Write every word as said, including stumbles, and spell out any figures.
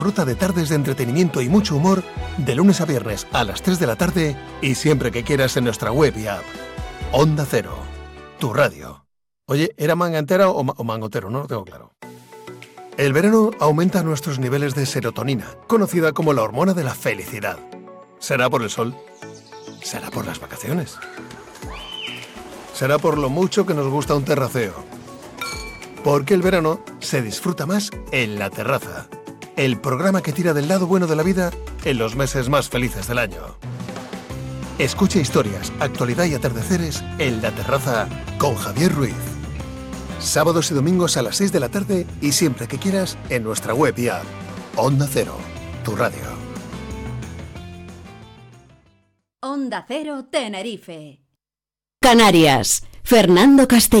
Ruta de tardes de entretenimiento y mucho humor de lunes a viernes a las tres de la tarde y siempre que quieras en nuestra web y app. Onda Cero, tu radio. Oye, ¿era manga entera o, ma- o mangotero? No lo tengo claro. El verano aumenta nuestros niveles de serotonina, conocida como la hormona de la felicidad. ¿Será por el sol? ¿Será por las vacaciones? ¿Será por lo mucho que nos gusta un terraceo? Porque el verano se disfruta más en La Terraza, el programa que tira del lado bueno de la vida en los meses más felices del año. Escucha historias, actualidad y atardeceres en La Terraza con Javier Ruiz. Sábados y domingos a las seis de la tarde y siempre que quieras en nuestra web y app. Onda Cero, tu radio. Onda Cero Tenerife. Canarias, Fernando Castellón.